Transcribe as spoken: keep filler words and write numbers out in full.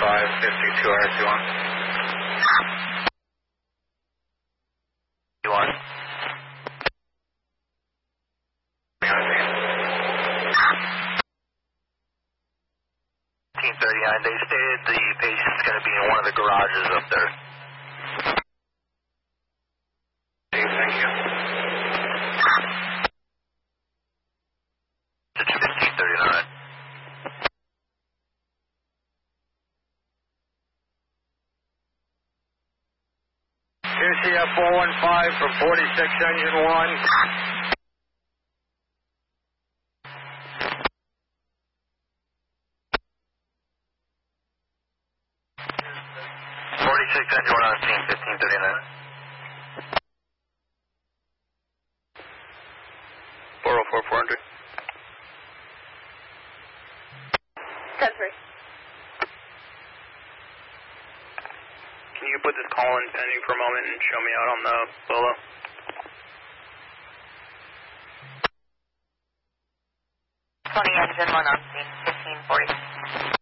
five fifty-two R two one. one. fifteen thirty-nine, they stated the patient's going to be in one of the garages up there. Thank you. It's fifteen thirty-nine. Q C F four one five from forty-six engine one. forty-six engine one on scene, fifteen thirty-nine. four oh four, four hundred. ten three. Can you put this call in pending for a moment and show me out on the Lolo? twenty engine one on scene, fifteen forty.